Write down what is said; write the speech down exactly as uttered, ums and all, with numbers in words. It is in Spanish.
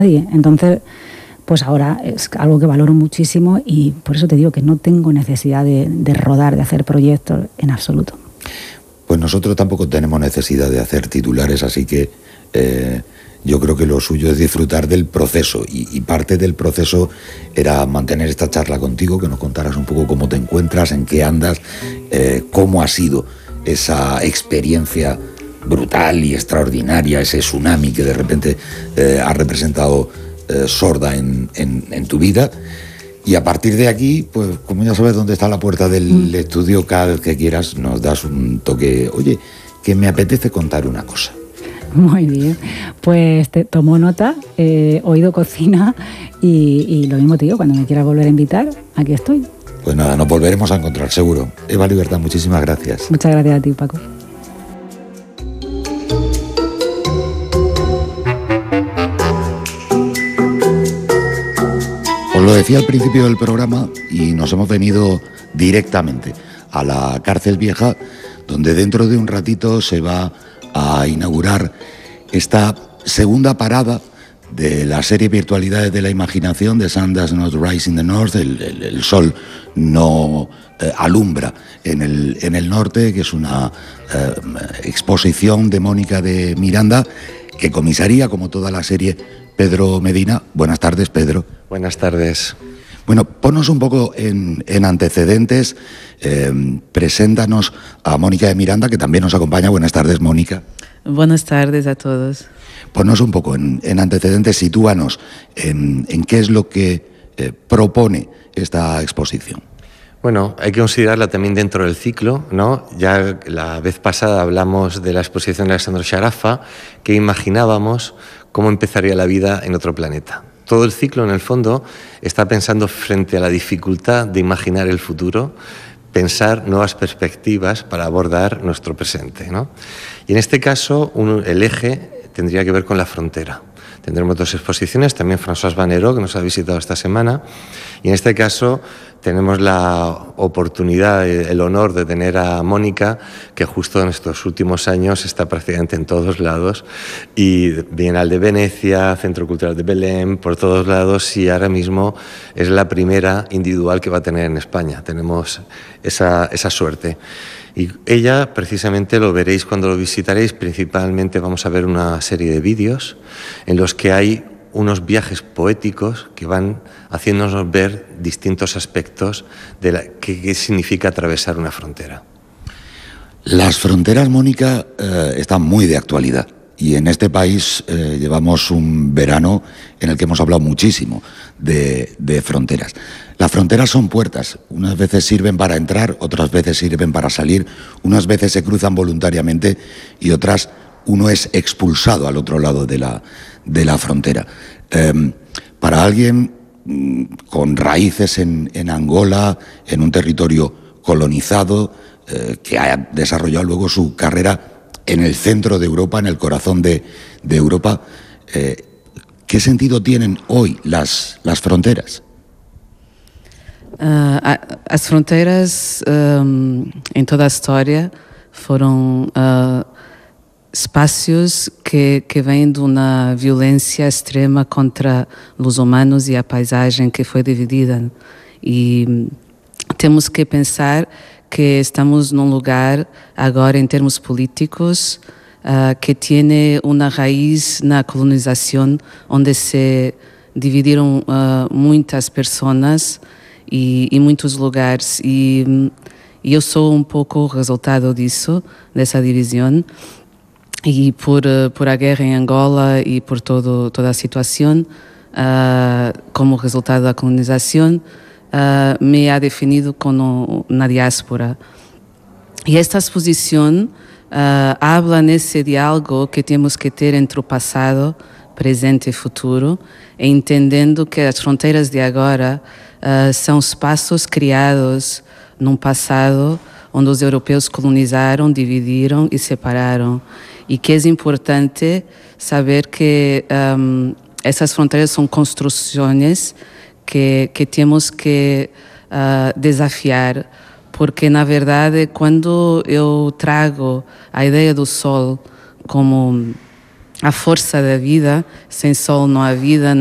nadie. Entonces, pues ahora es algo que valoro muchísimo y por eso te digo que no tengo necesidad de, de rodar, de hacer proyectos en absoluto. Pues nosotros tampoco tenemos necesidad de hacer titulares, así que eh, yo creo que lo suyo es disfrutar del proceso y, y parte del proceso era mantener esta charla contigo, que nos contaras un poco cómo te encuentras, en qué andas, eh, cómo ha sido esa experiencia brutal y extraordinaria, ese tsunami que de repente eh, ha representado eh, Sorda en, en, en tu vida. Y a partir de aquí, pues como ya sabes dónde está la puerta del mm. estudio, cada vez que quieras nos das un toque. Oye, que me apetece contar una cosa. Muy bien, pues te tomo nota, eh, oído cocina y, y lo mismo te digo, cuando me quieras volver a invitar, aquí estoy. Pues nada, nos volveremos a encontrar, seguro. Eva Libertad, muchísimas gracias. Muchas gracias a ti, Paco. Os lo decía al principio del programa y nos hemos venido directamente a la cárcel vieja, donde dentro de un ratito se va a inaugurar esta segunda parada de la serie Virtualidades de la Imaginación de Sun Does Not Rise in the North, el, el, el sol no eh, alumbra en el, en el norte, que es una eh, exposición de Mónica de Miranda, que comisaría, como toda la serie, Pedro Medina. Buenas tardes, Pedro. Buenas tardes. Bueno, ponnos un poco en, en antecedentes, eh, preséntanos a Mónica de Miranda, que también nos acompaña. Buenas tardes, Mónica. Buenas tardes a todos. Ponnos un poco en, en antecedentes, sitúanos en, en qué es lo que eh, propone esta exposición. Bueno, hay que considerarla también dentro del ciclo, ¿no? Ya la vez pasada hablamos de la exposición de Alessandro Sciaraffa, que imaginábamos cómo empezaría la vida en otro planeta. Todo el ciclo, en el fondo, está pensando frente a la dificultad de imaginar el futuro, pensar nuevas perspectivas para abordar nuestro presente, ¿no? Y en este caso, un, el eje tendría que ver con la frontera. Tendremos dos exposiciones, también François Vanero, que nos ha visitado esta semana, y en este caso tenemos la oportunidad, el honor de tener a Mónica, que justo en estos últimos años está prácticamente en todos lados, y Bienal de Venecia, Centro Cultural de Belém, por todos lados, y ahora mismo es la primera individual que va a tener en España. Tenemos esa, esa suerte. Y ella, precisamente, lo veréis cuando lo visitaréis, principalmente vamos a ver una serie de vídeos en los que hay unos viajes poéticos que van haciéndonos ver distintos aspectos de la, qué, qué significa atravesar una frontera. Las fronteras, Mónica, eh, están muy de actualidad. Y en este país eh, llevamos un verano en el que hemos hablado muchísimo de, de fronteras. Las fronteras son puertas. Unas veces sirven para entrar, otras veces sirven para salir. Unas veces se cruzan voluntariamente y otras uno es expulsado al otro lado de la, de la frontera. Eh, para alguien mm, con raíces en, en Angola, en un territorio colonizado, eh, que ha desarrollado luego su carrera en el centro de Europa, en el corazón de, de Europa, eh, ¿qué sentido tienen hoy las, las fronteras? Uh, as fronteiras, um, em toda a história, foram uh, espaços que, que vêm de uma violência extrema contra os humanos e a paisagem que foi dividida. E temos que pensar que estamos num lugar agora em termos políticos uh, que tem uma raiz na colonização onde se dividiram uh, muitas pessoas e, e muitos lugares e, e eu sou um pouco o resultado disso, dessa divisão e por, uh, por a guerra em Angola e por todo, toda a situação uh, como resultado da colonização Uh, me ha definido como na diáspora. E esta exposição uh, habla nesse diálogo que temos que ter entre o passado, presente e futuro, entendendo que as fronteiras de agora uh, são espaços criados num passado onde os europeus colonizaram, dividiram e separaram. E que é importante saber que um, essas fronteiras são construções Que, que temos que uh, desafiar, porque na verdade quando eu trago a ideia do sol como a força da vida. Sem sol não há vida,